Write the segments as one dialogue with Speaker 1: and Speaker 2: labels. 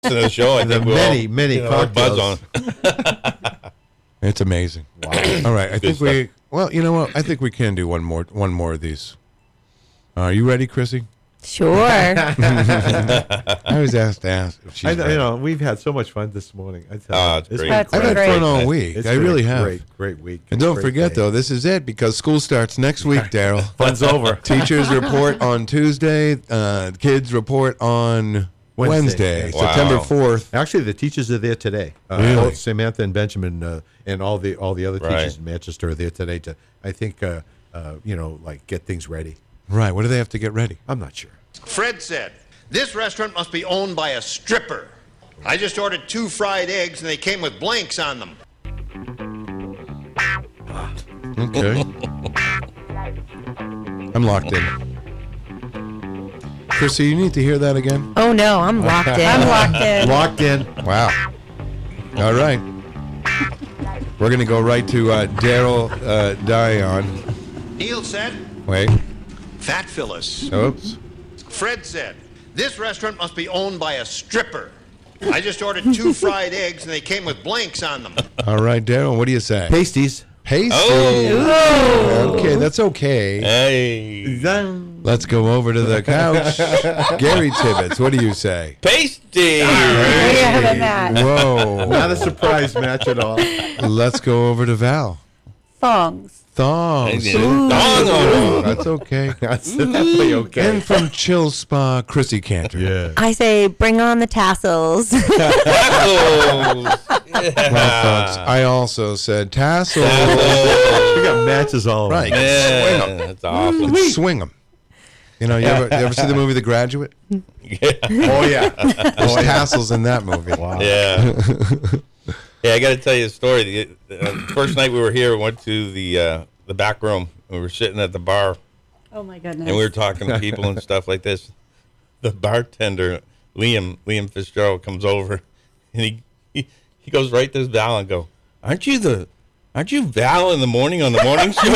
Speaker 1: To the show, I think
Speaker 2: many
Speaker 1: buzz
Speaker 2: cocktails.
Speaker 1: on.
Speaker 3: It's amazing. Wow. All right, I think
Speaker 1: stuff.
Speaker 3: well, you know what? I think we can do one more of these. Are you ready, Chrissy?
Speaker 4: Sure.
Speaker 3: I was asked to ask. If she's ready.
Speaker 2: We've had so much fun this morning. I tell you.
Speaker 1: It's great.
Speaker 4: That's
Speaker 3: I've had
Speaker 4: great.
Speaker 3: fun all week.
Speaker 2: It's
Speaker 3: I
Speaker 2: been
Speaker 3: really
Speaker 2: a
Speaker 3: have.
Speaker 2: Great week.
Speaker 3: And don't
Speaker 2: Great
Speaker 3: forget,
Speaker 2: day.
Speaker 3: though, this is it because school starts next week, Daryl.
Speaker 2: Fun's over.
Speaker 3: Teachers report on Tuesday. Kids report on Wednesday.
Speaker 2: Wednesday.
Speaker 1: Wow.
Speaker 3: September 4th.
Speaker 2: Actually, the teachers are there today.
Speaker 3: Really?
Speaker 2: Both Samantha and Benjamin and all the other teachers
Speaker 1: Right.
Speaker 2: in Manchester are there today to, I think, get things ready.
Speaker 3: Right. What do they have to get ready?
Speaker 2: I'm not sure.
Speaker 5: Fred said, "This restaurant must be owned by a stripper. I just ordered 2 fried eggs and they came with blanks on them."
Speaker 3: Okay. I'm locked in. Chrissy, you need to hear that again?
Speaker 4: Oh, no, I'm locked in.
Speaker 6: I'm locked in.
Speaker 2: Locked in.
Speaker 3: Wow. All right. We're going to go right to Daryl Dion.
Speaker 5: Neil said,
Speaker 3: Wait.
Speaker 5: "Fat Phyllis."
Speaker 3: Oops.
Speaker 5: Fred said, "This restaurant must be owned by a stripper. I just ordered 2 fried eggs and they came with blanks on them."
Speaker 3: All right, Daryl, what do you say?
Speaker 2: Pasties.
Speaker 3: Pasty.
Speaker 1: Oh.
Speaker 3: Okay, that's okay.
Speaker 1: Hey.
Speaker 3: Let's go over to the couch. Gary Tibbetts, what do you say?
Speaker 1: Pasty.
Speaker 6: There you have it, Matt.
Speaker 3: Whoa.
Speaker 2: Not a surprise match at all.
Speaker 3: Let's go over to Val.
Speaker 6: Thongs.
Speaker 3: Thongs.
Speaker 1: Oh,
Speaker 3: That's okay.
Speaker 2: That's definitely okay.
Speaker 3: And from Chill Spa, Chrissy Cantor.
Speaker 2: Yeah.
Speaker 4: I say bring on the tassels.
Speaker 3: Well, folks, I also said tassel.
Speaker 2: We got matches all over.
Speaker 3: Right.
Speaker 1: Yeah, that's awesome.
Speaker 3: Swing them. You know, you ever see the movie The Graduate?
Speaker 2: Oh, yeah.
Speaker 3: There's tassels in that movie.
Speaker 2: Wow.
Speaker 1: Yeah. Yeah, I got to tell you a story. The first night we were here, we went to the back room. We were sitting at the bar,
Speaker 6: Oh my goodness.
Speaker 1: and we were talking to people and stuff like this. The bartender, Liam Fitzgerald, comes over, and he goes right to Val and go, Aren't you Val in the morning on the morning show?"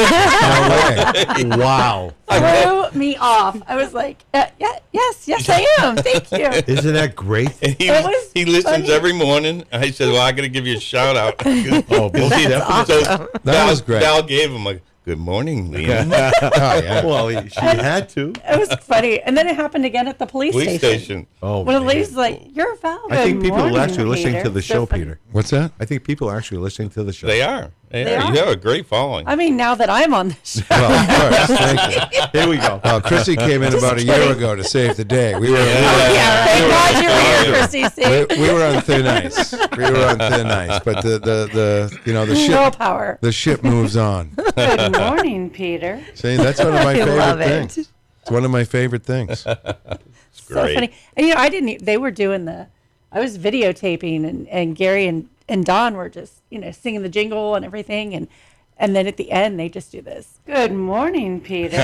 Speaker 3: No way.
Speaker 2: Wow.
Speaker 6: Threw me off. I was like, yes, I am. Thank you.
Speaker 2: Isn't that great?
Speaker 1: And
Speaker 6: It was
Speaker 1: he listens
Speaker 6: funny.
Speaker 1: every morning. And I said, "Well, I got to give you a shout out."
Speaker 2: Oh,
Speaker 1: So
Speaker 3: That was great.
Speaker 1: Val gave him a good morning, Liam.
Speaker 3: Oh, yeah.
Speaker 2: Well, she had to.
Speaker 6: It was funny. And then it happened again at the police
Speaker 1: Police station.
Speaker 2: Oh,
Speaker 6: One of the
Speaker 2: man.
Speaker 6: ladies was like, "You're Val."
Speaker 2: I think
Speaker 6: Good
Speaker 2: people are
Speaker 6: morning,
Speaker 2: actually listening
Speaker 6: Peter."
Speaker 2: to the
Speaker 6: So
Speaker 2: show,
Speaker 6: funny.
Speaker 2: Peter.
Speaker 3: What's that?
Speaker 2: I think people are actually listening to the show.
Speaker 1: They are.
Speaker 6: They are?
Speaker 1: You have a great following.
Speaker 6: I mean, now that I'm on the show.
Speaker 3: Well, of course. Thank you.
Speaker 2: Here we go.
Speaker 3: Well, Chrissy came in about a year ago to save the day. We were
Speaker 6: Yeah, thank God you're here, Chrissy. See?
Speaker 3: we were on thin ice. But the ship
Speaker 6: Willpower.
Speaker 3: the ship moves on.
Speaker 6: Good morning, Peter.
Speaker 3: See, that's one of my
Speaker 4: I
Speaker 3: favorite
Speaker 4: love it.
Speaker 3: things. It's one of my favorite things.
Speaker 6: So
Speaker 1: Great.
Speaker 6: funny. And I didn't. They were doing I was videotaping, and Gary and Don were just singing the jingle and everything, and then at the end they just do this. Good morning, Peter.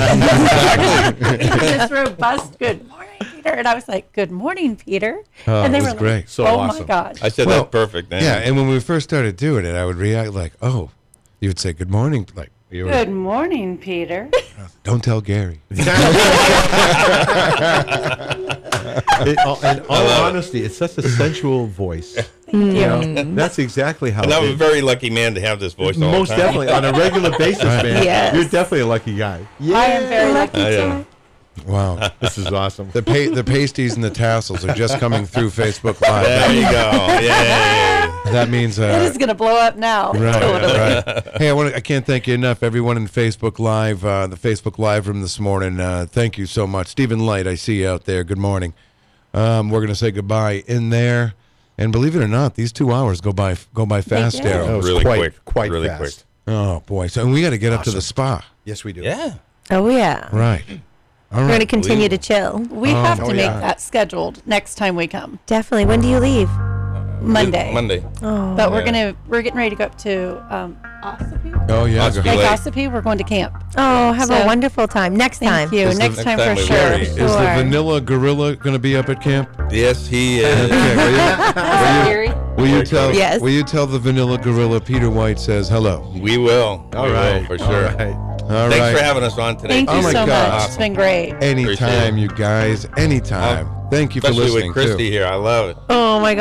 Speaker 6: This robust good morning, Peter, and I was like, "Good morning, Peter,"
Speaker 3: Oh,
Speaker 6: and they
Speaker 3: it
Speaker 6: were
Speaker 3: was
Speaker 6: like,
Speaker 3: great.
Speaker 2: So
Speaker 6: "Oh my
Speaker 2: awesome.
Speaker 6: God!"
Speaker 1: I said
Speaker 3: Well,
Speaker 1: that's perfect. Man.
Speaker 3: Yeah, and when we first started doing it, I would react like, "Oh," you would say, "Good morning," like you were,
Speaker 6: Good morning, Peter.
Speaker 3: don't tell Gary.
Speaker 2: In all honesty, it's such a sensual voice.
Speaker 6: Thank you.
Speaker 2: That's exactly how
Speaker 1: And I'm a
Speaker 2: it
Speaker 1: very lucky man to have this voice all
Speaker 2: most
Speaker 1: the time.
Speaker 2: definitely on a regular basis, man.
Speaker 4: Yes.
Speaker 2: You're definitely a lucky guy.
Speaker 6: I am very lucky.
Speaker 1: Yeah.
Speaker 3: Wow,
Speaker 2: This is awesome.
Speaker 3: the pasties and the tassels are just coming through Facebook Live.
Speaker 1: There you go. Yeah.
Speaker 3: That means
Speaker 6: It is going to blow up now.
Speaker 3: Right. Hey, I can't thank you enough, everyone in Facebook Live, the Facebook Live room this morning. Thank you so much, Stephen Light. I see you out there. Good morning. We're going to say goodbye in there, and believe it or not, these 2 hours go by fast,
Speaker 6: do.
Speaker 3: Daryl.
Speaker 2: That was
Speaker 1: Really quick.
Speaker 2: quite
Speaker 1: Really
Speaker 2: fast.
Speaker 3: Oh boy! So we got to get up to the spa.
Speaker 2: Yes, we do.
Speaker 1: Yeah.
Speaker 4: Oh, yeah.
Speaker 3: Right. All
Speaker 4: We're going to
Speaker 3: right.
Speaker 4: continue to chill.
Speaker 6: We have to
Speaker 2: Oh,
Speaker 6: make
Speaker 2: yeah.
Speaker 6: that scheduled next time we come.
Speaker 4: Definitely. When do you leave?
Speaker 6: Monday.
Speaker 1: Monday.
Speaker 4: Oh,
Speaker 6: But
Speaker 1: Yeah.
Speaker 6: we're getting ready to go up to Ossipee.
Speaker 3: Oh yeah.
Speaker 1: Ossipee.
Speaker 3: go-
Speaker 6: Lake
Speaker 1: Lake.
Speaker 6: Ossipee. We're going to camp.
Speaker 4: oh, have a
Speaker 6: So-
Speaker 4: wonderful time. Next time.
Speaker 6: Thank you.
Speaker 1: This is
Speaker 6: Next
Speaker 1: next
Speaker 6: time
Speaker 1: time
Speaker 6: for
Speaker 1: we
Speaker 6: sure.
Speaker 1: Gary.
Speaker 3: Is the
Speaker 4: Sure.
Speaker 3: Vanilla Gorilla going to be up at camp?
Speaker 1: Yes, he is.
Speaker 3: Okay.
Speaker 6: Gary.
Speaker 3: Will Will you tell?
Speaker 4: Yes.
Speaker 3: Will you tell the Vanilla Gorilla Peter White says hello?
Speaker 1: We will.
Speaker 2: All
Speaker 1: We will,
Speaker 2: right.
Speaker 1: for sure.
Speaker 2: All right.
Speaker 3: All
Speaker 1: Thanks
Speaker 3: right.
Speaker 1: for having us on today.
Speaker 6: Thank you
Speaker 3: Oh my
Speaker 6: so
Speaker 3: God.
Speaker 6: much. It's been great.
Speaker 3: Anytime,
Speaker 1: Appreciate it.
Speaker 3: you guys. Anytime. Thank you for
Speaker 1: Especially
Speaker 3: listening
Speaker 1: with Christy
Speaker 3: too.
Speaker 1: here. I love it.
Speaker 4: Oh my God.